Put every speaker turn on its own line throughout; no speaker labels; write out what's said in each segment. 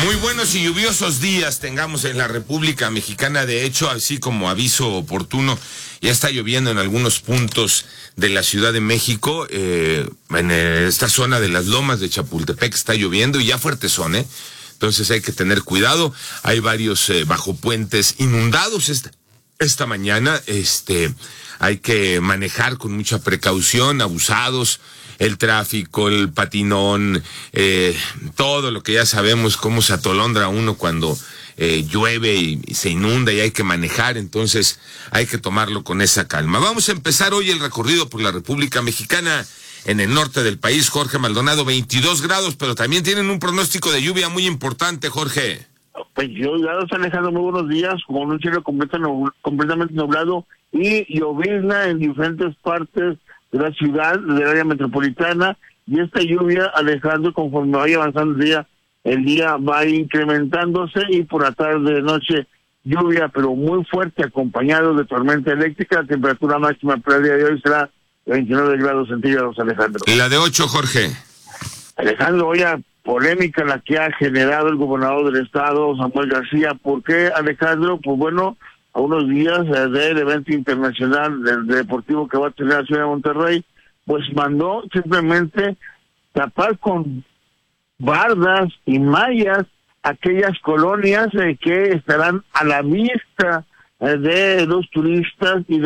Muy buenos y lluviosos días tengamos en la República Mexicana. De hecho, así como aviso oportuno, ya está lloviendo en algunos puntos de la Ciudad de México. En esta zona de las Lomas de Chapultepec está lloviendo y ya fuertezón, ¿eh? Entonces hay que tener cuidado. Hay varios bajopuentes inundados esta mañana. Hay que manejar con mucha precaución, abusados. El tráfico, el patinón, todo lo que ya sabemos, cómo se atolondra uno cuando llueve y se inunda y hay que manejar, entonces hay que tomarlo con esa calma. Vamos a empezar hoy el recorrido por la República Mexicana. En el norte del país, Jorge Maldonado, 22 grados, pero también tienen un pronóstico de lluvia muy importante, Jorge.
22 grados, Alejandro, muy buenos días, con un cielo completamente nublado y llovizna en diferentes partes de la ciudad, del área metropolitana, y esta lluvia, Alejandro, conforme vaya avanzando el día va a ir incrementándose, y por la tarde, noche, lluvia, pero muy fuerte, acompañado de tormenta eléctrica. La temperatura máxima para el día de hoy será de 29 grados centígrados, Alejandro.
¿Y la de 8, Jorge?
Alejandro, vaya polémica la que ha generado el gobernador del estado, Samuel García. ¿Por qué, Alejandro? Pues bueno, a unos días del evento internacional del deportivo que va a tener la ciudad de Monterrey, pues mandó simplemente tapar con bardas y mallas aquellas colonias que estarán a la vista de los turistas y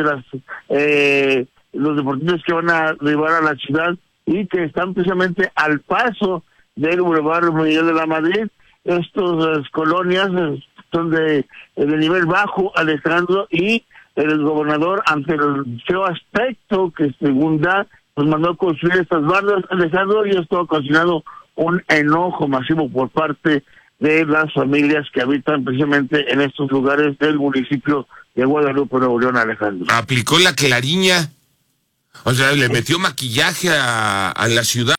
de los deportistas que van a arribar a la ciudad y que están precisamente al paso del Boulevard Miguel de la Madrid. Estas colonias son de nivel bajo, Alejandro, y el gobernador, ante el feo aspecto que según da, pues mandó construir estas bardas, Alejandro, y esto ha ocasionado un enojo masivo por parte de las familias que habitan precisamente en estos lugares del municipio de Guadalupe, Nuevo León, Alejandro.
¿Aplicó la Clariña? O sea, le metió maquillaje a la ciudad.